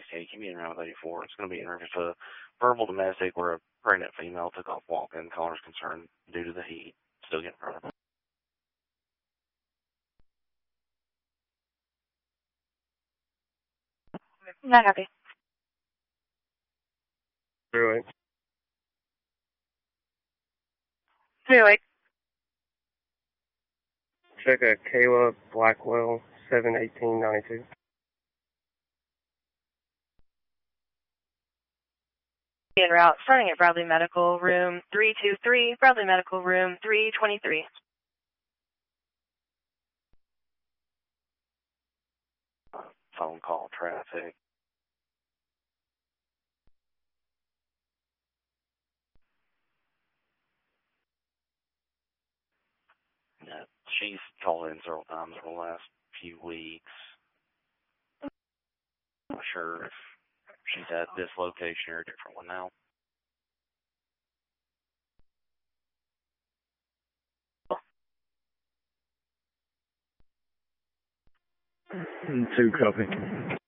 68. Keep me in around with 84. It's going to be in reference to verbal domestic where a pregnant female took off walking. Caller's concerned due to the heat. Still getting further. Not happy. 308. 308. Check a Kayla Blackwell, 71892. En route, starting at Bradley Medical, room 323, Bradley Medical, room 323. Phone call traffic. Yeah, she's called in several times over the last few weeks. I'm not sure if she's at this location or a different one now. Two copy.